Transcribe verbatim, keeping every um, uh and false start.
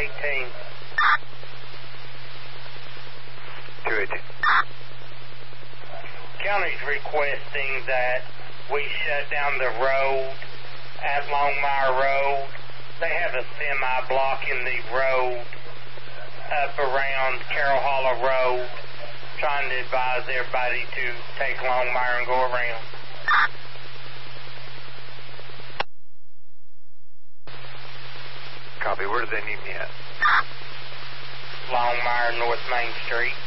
eighteen. two eighteen. County's requesting that we shut down the road at Longmire Road. They have a semi blocking the road up around Carroll Hollow Road, trying to advise everybody to take Longmire and go around. Copy. Where do they need me at? Longmire, North Main Street.